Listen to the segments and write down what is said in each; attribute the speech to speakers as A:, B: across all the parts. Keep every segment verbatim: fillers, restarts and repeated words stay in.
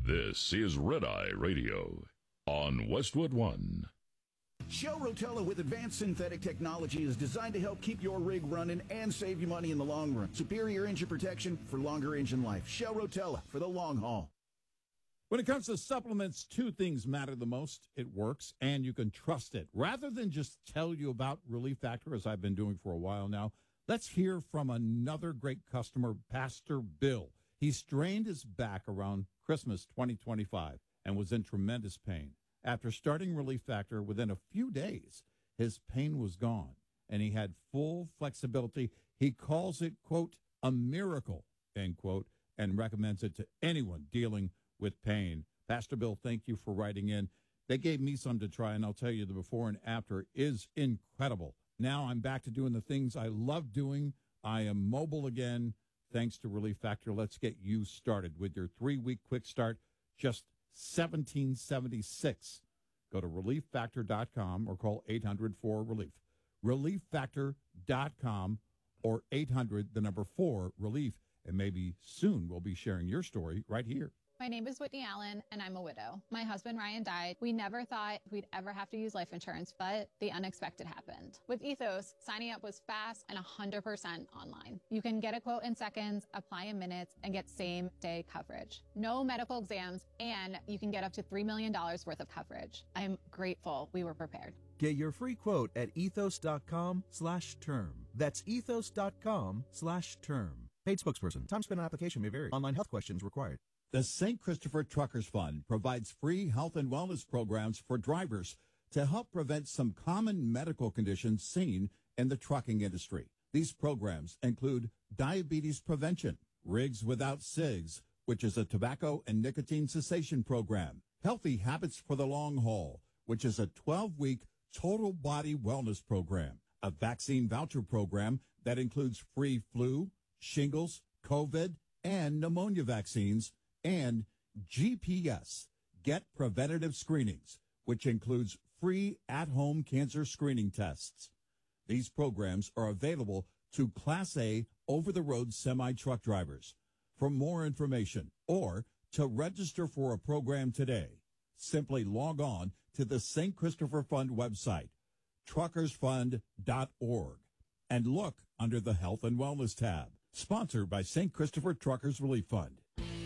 A: This is Red Eye Radio on Westwood One.
B: Shell Rotella with advanced synthetic technology is designed to help keep your rig running and save you money in the long run. Superior engine protection for longer engine life. Shell Rotella for the long haul.
C: When it comes to supplements, two things matter the most. It works, and you can trust it. Rather than just tell you about Relief Factor, as I've been doing for a while now, let's hear from another great customer, Pastor Bill. He strained his back around Christmas twenty twenty-five and was in tremendous pain. After starting Relief Factor, within a few days, his pain was gone, and he had full flexibility. He calls it, quote, a miracle, end quote, and recommends it to anyone dealing with pain. Pastor Bill, thank you for writing in. They gave me some to try, and I'll tell you the before and after is incredible. Now I'm back to doing the things I love doing. I am mobile again, thanks to Relief Factor. Let's get you started with your three-week quick start, just seventeen seventy-six. Go to relief factor dot com or call eight hundred four relief. relief factor dot com or eight hundred, the number four, relief. And maybe soon we'll be sharing your story right here.
D: My name is Whitney Allen, and I'm a widow. My husband, Ryan, died. We never thought we'd ever have to use life insurance, but the unexpected happened. With Ethos, signing up was fast and one hundred percent online. You can get a quote in seconds, apply in minutes, and get same-day coverage. No medical exams, and you can get up to three million dollars worth of coverage. I'm grateful we were prepared.
E: Get your free quote at ethos.com slash term. That's ethos.com slash term. Paid spokesperson. Time spent on application may vary. Online health questions required.
C: The Saint Christopher Truckers Fund provides free health and wellness programs for drivers to help prevent some common medical conditions seen in the trucking industry. These programs include diabetes prevention, Rigs Without Cigs, which is a tobacco and nicotine cessation program, Healthy Habits for the Long Haul, which is a twelve-week total body wellness program, a vaccine voucher program that includes free flu, shingles, COVID, and pneumonia vaccines, and G P S, Get Preventative Screenings, which includes free at-home cancer screening tests. These programs are available to Class A over-the-road semi-truck drivers. For more information or to register for a program today, simply log on to the Saint Christopher Fund website, truckers fund dot org, and look under the Health and Wellness tab. Sponsored by Saint Christopher Truckers Relief Fund.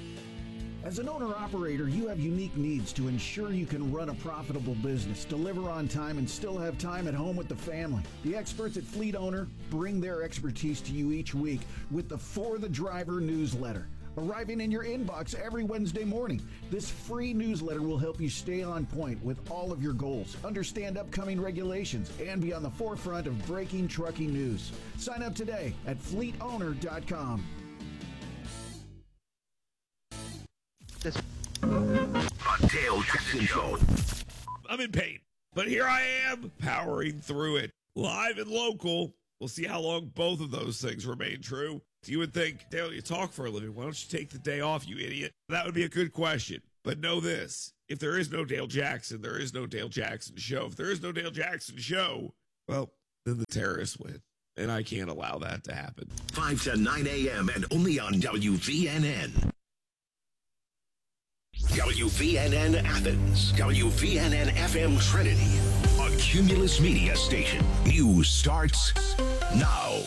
B: As an owner-operator, you have unique needs to ensure you can run a profitable business, deliver on time, and still have time at home with the family. The experts at Fleet Owner bring their expertise to you each week with the For the Driver newsletter, arriving in your inbox every Wednesday morning. This free newsletter will help you stay on point with all of your goals, understand upcoming regulations, and be on the forefront of breaking trucking news. Sign up today at fleet owner dot com.
F: This Dale Jackson Show. I'm in pain, but here I am, powering through it. Live and local. We'll see how long both of those things remain true. You would think, Dale, you talk for a living. Why don't you take the day off, you idiot? That would be a good question. But know this. If there is no Dale Jackson, there is no Dale Jackson Show. If there is no Dale Jackson Show, well, then the terrorists win. And I can't allow that to happen.
G: five to nine a.m. and only on W V N N. W V N N Athens, W V N N F M Trinity, a Cumulus Media station. News starts now.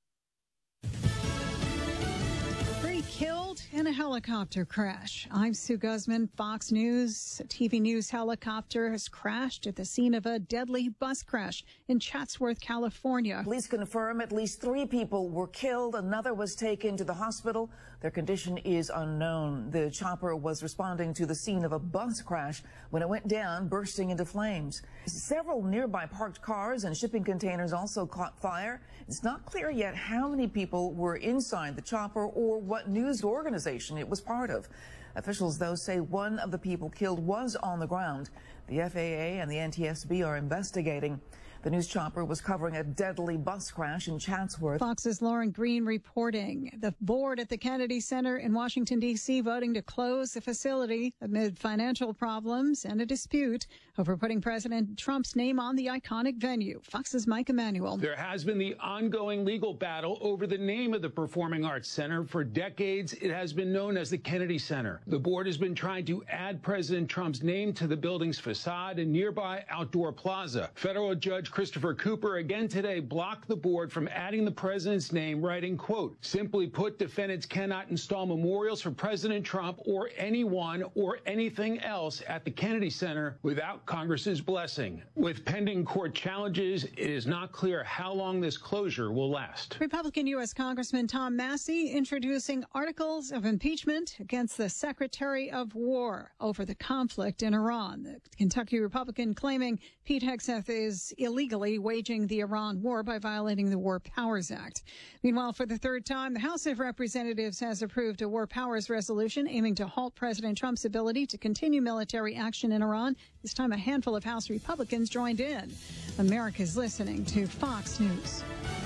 H: Three killed in a helicopter crash. I'm Sue Guzman, Fox News. A T V News helicopter has crashed at the scene of a deadly bus crash in Chatsworth, California.
I: Police confirm at least three people were killed. Another was taken to the hospital. Their condition is unknown. The chopper was responding to the scene of a bus crash when it went down, bursting into flames. Several nearby parked cars and shipping containers also caught fire. It's not clear yet how many people were inside the chopper or what news organization it was part of. Officials, though, say one of the people killed was on the ground. The F A A and the N T S B are investigating. The news chopper was covering a deadly bus crash in Chatsworth.
H: Fox's Lauren Green reporting. The board at the Kennedy Center in Washington, D C voting to close the facility amid financial problems and a dispute over putting President Trump's name on the iconic venue. Fox's Mike Emanuel.
J: There has been the ongoing legal battle over the name of the Performing Arts Center. For decades, it has been known as the Kennedy Center. The board has been trying to add President Trump's name to the building's facade and nearby outdoor plaza. Federal Judge Christopher Cooper again today blocked the board from adding the president's name, writing, quote, simply put, defendants cannot install memorials for President Trump or anyone or anything else at the Kennedy Center without Congress's blessing. With pending court challenges, it is not clear how long this closure will last.
H: Republican U S Congressman Tom Massey introducing articles of impeachment against the Secretary of War over the conflict in Iran. The Kentucky Republican claiming Pete Hegseth is illegally waging the Iran war by violating the War Powers Act. Meanwhile, for the third time, the House of Representatives has approved a War Powers resolution aiming to halt President Trump's ability to continue military action in Iran. This time, a handful of House Republicans joined in. America's listening to Fox News.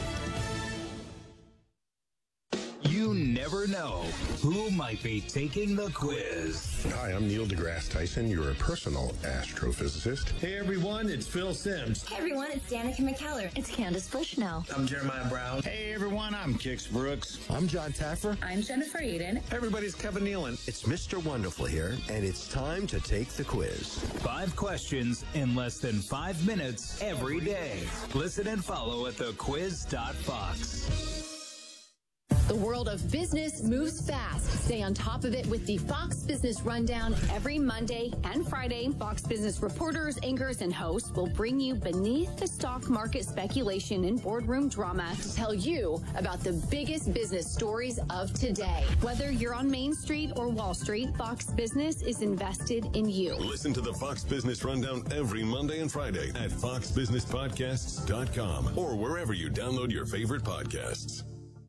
K: You never know who might be taking the quiz.
L: Hi, I'm Neil deGrasse Tyson, your personal astrophysicist.
M: Hey everyone, it's Phil Sims.
N: Hey everyone, it's Danica McKellar. It's Candace Bushnell.
M: I'm Jeremiah Brown.
O: Hey everyone, I'm Kix Brooks.
P: I'm John Taffer.
N: I'm Jennifer Eden.
M: Hey everybody's Kevin Nealon.
P: It's Mister Wonderful here, and it's time to take the quiz.
K: Five questions in less than five minutes every day. Listen and follow at the quiz dot fox.
Q: The world of business moves fast. Stay on top of it with the Fox Business Rundown every Monday and Friday. Fox Business reporters, anchors, and hosts will bring you beneath the stock market speculation and boardroom drama to tell you about the biggest business stories of today. Whether you're on Main Street or Wall Street, Fox Business is invested in you.
R: Listen to the Fox Business Rundown every Monday and Friday at fox business podcasts dot com or wherever you download your favorite podcasts.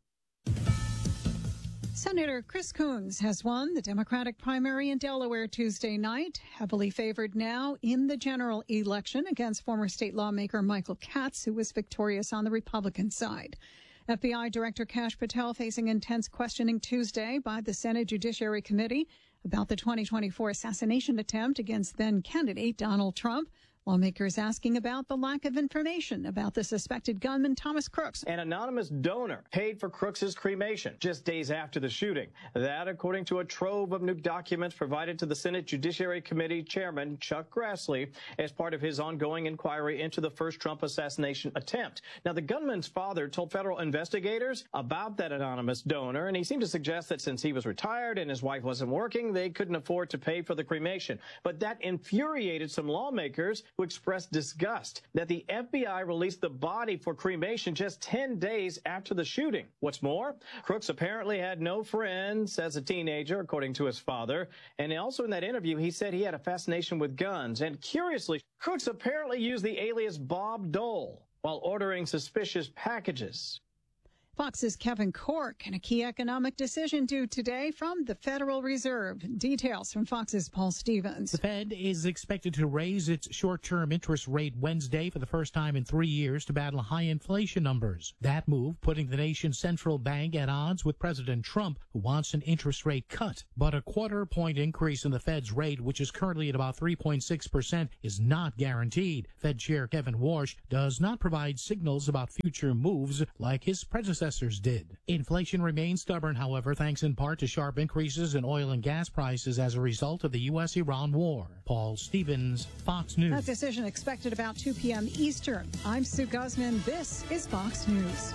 H: Senator Chris Coons has won the Democratic primary in Delaware Tuesday night, heavily favored now in the general election against former state lawmaker Michael Katz, who was victorious on the Republican side. F B I Director Kash Patel facing intense questioning Tuesday by the Senate Judiciary Committee about the twenty twenty-four assassination attempt against then-candidate Donald Trump. Lawmakers asking about the lack of information about the suspected gunman, Thomas Crooks.
S: An anonymous donor paid for Crooks's cremation just days after the shooting. That, according to a trove of new documents provided to the Senate Judiciary Committee Chairman Chuck Grassley as part of his ongoing inquiry into the first Trump assassination attempt. Now, the gunman's father told federal investigators about that anonymous donor, and he seemed to suggest that since he was retired and his wife wasn't working, they couldn't afford to pay for the cremation. But that infuriated some lawmakers who expressed disgust that the F B I released the body for cremation just ten days after the shooting. What's more, Crooks apparently had no friends as a teenager, according to his father. And also in that interview, he said he had a fascination with guns. And curiously, Crooks apparently used the alias Bob Dole while ordering suspicious packages.
H: Fox's Kevin Corke and a key economic decision due today from the Federal Reserve. Details from Fox's Paul Stevens.
T: The Fed is expected to raise its short-term interest rate Wednesday for the first time in three years to battle high inflation numbers. That move putting the nation's central bank at odds with President Trump, who wants an interest rate cut. But a quarter-point increase in the Fed's rate, which is currently at about three point six percent, is not guaranteed. Fed Chair Kevin Warsh does not provide signals about future moves like his predecessor did. Inflation remains stubborn, however, thanks in part to sharp increases in oil and gas prices as a result of the U S Iran war. Paul Stevens, Fox News.
H: That decision expected about two p.m. Eastern. I'm Sue Guzman. This is Fox News.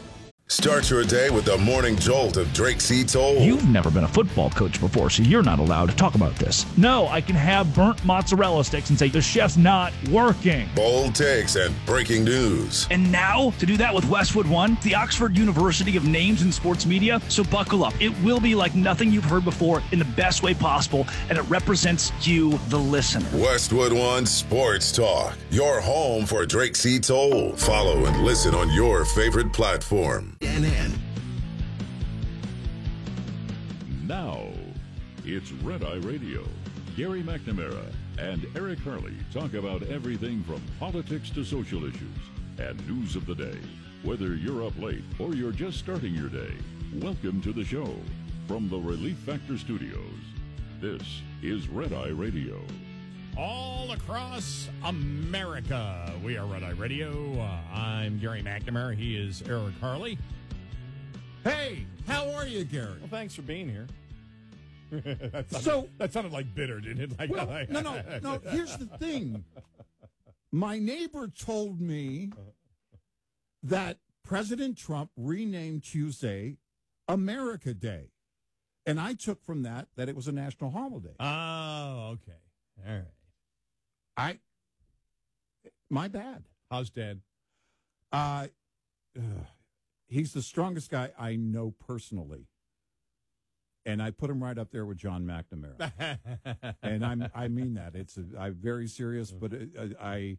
R: Start your day with the morning jolt of Drake C. Toll.
U: You've never been a football coach before, so you're not allowed to talk about this. No, I can have burnt mozzarella sticks and say the chef's not working.
R: Bold takes and breaking news.
U: And now, to do that with Westwood One, the Oxford University of Names in Sports Media. So buckle up. It will be like nothing you've heard before in the best way possible, and it represents you, the listener.
R: Westwood One Sports Talk, your home for Drake C. Toll. Follow and listen on your favorite platform.
G: N N.
A: Now, it's Red Eye Radio. Gary McNamara and Eric Harley talk about everything from politics to social issues and news of the day. Whether you're up late or you're just starting your day, welcome to the show. From the Relief Factor Studios, this is Red Eye Radio.
C: All across America, we are Red Eye Radio. Uh, I'm Gary McNamara. He is Eric Harley. Hey, how are you, Gary?
D: Well, thanks for being here.
C: that sounded, so that sounded like bitter, didn't it? Like,
D: well,
C: like,
D: no, no, no.
C: Here's the thing. My neighbor told me that President Trump renamed Tuesday America Day, and I took from that that it was a national holiday.
D: Oh, okay, all right.
C: I, my bad.
D: How's Dad?
C: Uh, uh, he's the strongest guy I know personally. And I put him right up there with John McNamara, and I'm I mean that it's a, I'm very serious, but it, I,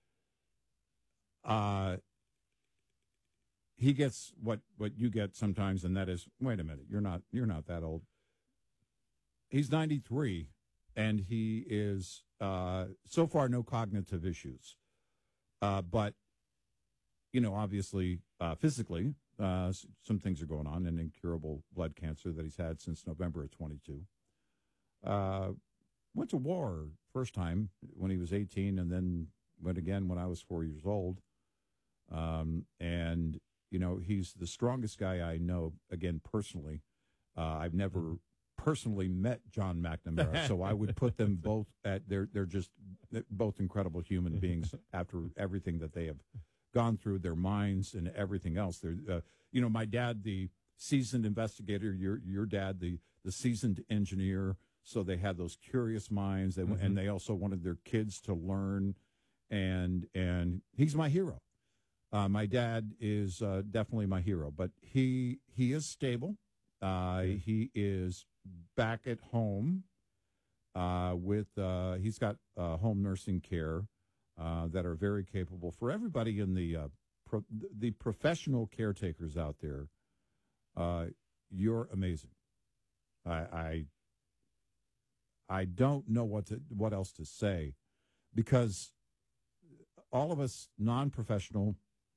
C: uh, he gets what what you get sometimes, and that is, wait a minute, you're not you're not that old. He's ninety-three, and he is uh, so far no cognitive issues, uh, but you know, obviously uh, physically. Uh, some things are going on, an incurable blood cancer that he's had since November of twenty-two. Uh, went to war first time when he was eighteen, and then went again when I was four years old. Um, and, you know, he's the strongest guy I know, again, personally. Uh, I've never personally met John McNamara, so I would put them both at, they're, they're just both incredible human beings after everything that they have gone through, their minds and everything else. They're, uh, you know, my dad, the seasoned investigator, your your dad, the the seasoned engineer. So they had those curious minds, they, mm-hmm. and they also wanted their kids to learn. And and he's my hero. Uh, my dad is uh, definitely my hero, but he he is stable. Uh, he is back at home uh, with. Uh, he's got uh, home nursing care. Uh, that are very capable for everybody in the uh, pro- the professional caretakers out there. Uh, you're amazing. I, I I don't know what to what else to say, because all of us non-professional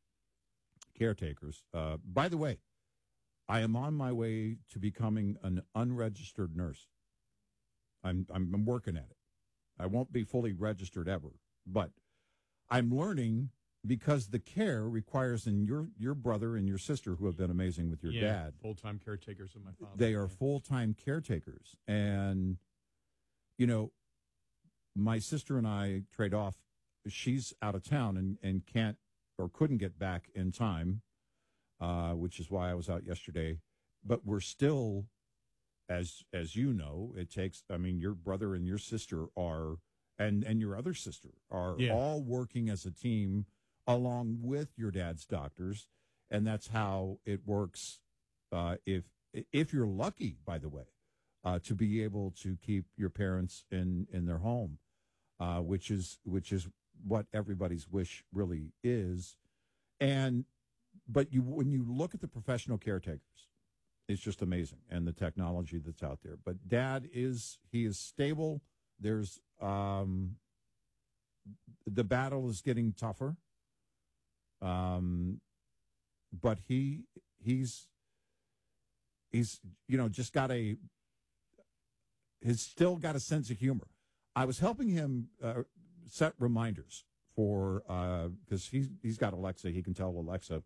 C: caretakers. Uh, by the way, I am on my way to becoming an unregistered nurse. I'm I'm, I'm working at it. I won't be fully registered ever, but I'm learning, because the care requires, and your your brother and your sister, who have been amazing with your
D: yeah,
C: dad,
D: full-time caretakers of my father.
C: They are
D: yeah.
C: full-time caretakers. And, you know, my sister and I trade off. She's out of town and, and can't or couldn't get back in time, uh, which is why I was out yesterday. But we're still, as as you know, it takes, I mean, your brother and your sister are, and, and your other sister are
D: yeah.
C: all working as a team along with your dad's doctors. And that's how it works. Uh, if if you're lucky, by the way, uh, to be able to keep your parents in, in their home, uh, which is which is what everybody's wish really is. And but you when you look at the professional caretakers, it's just amazing, and the technology that's out there. But Dad is he is stable. There's um, the battle is getting tougher. Um, but he he's he's you know just got a he's still got a sense of humor. I was helping him uh, set reminders for because uh, he's he's got Alexa. He can tell Alexa